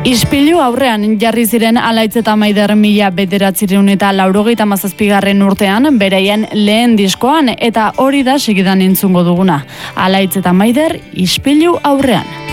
Ispilu aurrean jarri ziren Alaitz eta Maider 1987 urtean, bereien lehen diskoan, eta hori da segidan entzungo duguna. Alaitz eta Maider, Ispilu aurrean.